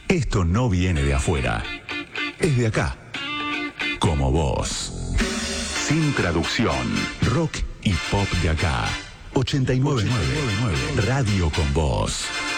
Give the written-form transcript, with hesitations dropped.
Esto no viene de afuera. Es de acá. Como vos. Sin traducción. Rock y pop de acá. 89.9. Radio con vos.